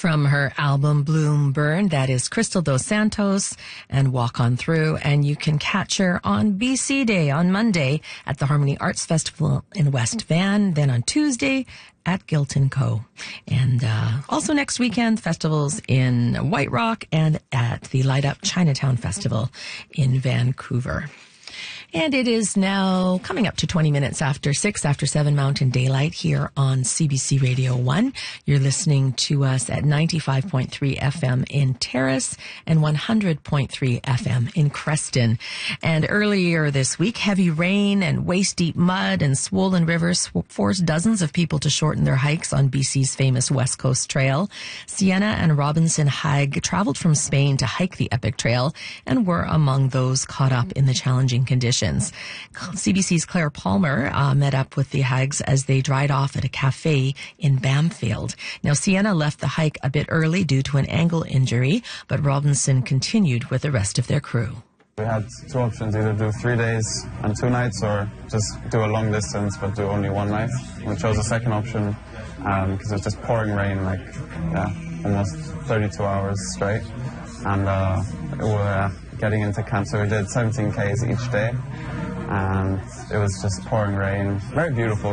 from her album Bloom Burn. That is Crystal Dos Santos and Walk On Through. And you can catch her on BC Day on Monday at the Harmony Arts Festival in West Van. Then on Tuesday at Gilton Co. And also next weekend, festivals in White Rock and at the Light Up Chinatown Festival in Vancouver. And it is now coming up to 20 minutes after 6, after 7 Mountain Daylight here on CBC Radio 1. You're listening to us at 95.3 FM in Terrace and 100.3 FM in Creston. And earlier this week, heavy rain and waist-deep mud and swollen rivers forced dozens of people to shorten their hikes on BC's famous West Coast Trail. Sienna and Robinson Haig traveled from Spain to hike the epic trail and were among those caught up in the challenging conditions. CBC's Claire Palmer met up with the Haigs as they dried off at a cafe in Bamfield. Now, Sienna left the hike a bit early due to an ankle injury, but Robinson continued with the rest of their crew. We had two options, either do 3 days and 2 nights or just do a long distance but do only one night. We chose the second option because it was just pouring rain, almost 32 hours straight. And we were getting into camp, so we did 17 Ks each day. And it was just pouring rain. Very beautiful.